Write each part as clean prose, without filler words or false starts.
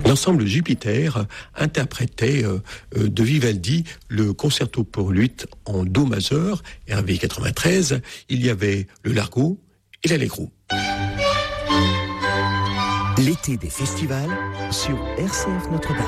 L'ensemble Jupiter interprétait de Vivaldi le concerto pour luth en do majeur. Hervé 93, il y avait le largo et l'allegro. L'été des festivals sur RCF Notre-Dame.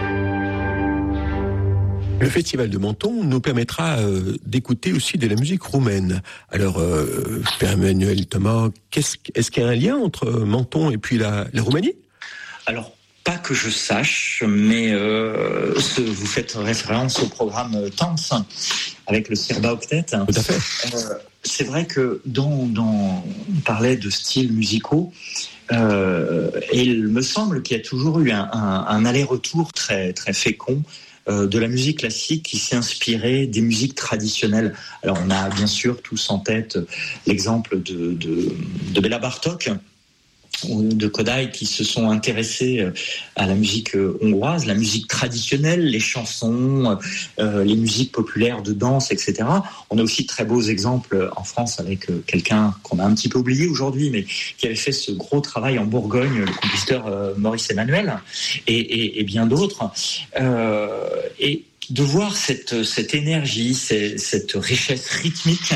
Le festival de Menton nous permettra d'écouter aussi de la musique roumaine. Alors, Père Emmanuel Thomas, est-ce qu'il y a un lien entre Menton et puis la Roumanie ? Alors, pas que je sache, mais vous faites référence au programme TANS avec le Sirba Octet. Tout à fait. C'est vrai que on parlait de styles musicaux, et il me semble qu'il y a toujours eu un aller-retour très, très fécond de la musique classique qui s'est inspirée des musiques traditionnelles. Alors on a bien sûr tous en tête l'exemple de Béla Bartók ou de Kodály qui se sont intéressés à la musique hongroise, la musique traditionnelle, les chansons, les musiques populaires de danse, etc. On a aussi de très beaux exemples en France avec quelqu'un qu'on a un petit peu oublié aujourd'hui, mais qui avait fait ce gros travail en Bourgogne, le compositeur Maurice Emmanuel, et bien d'autres. Et de voir cette énergie, cette richesse rythmique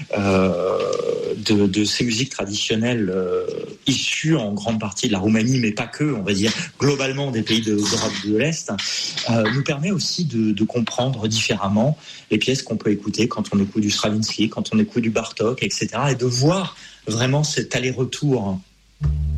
de ces musiques traditionnelles issues en grande partie de la Roumanie, mais pas que, on va dire globalement des pays d'Europe de l'Est, nous permet aussi de comprendre différemment les pièces qu'on peut écouter quand on écoute du Stravinsky, quand on écoute du Bartók, etc. et de voir vraiment cet aller-retour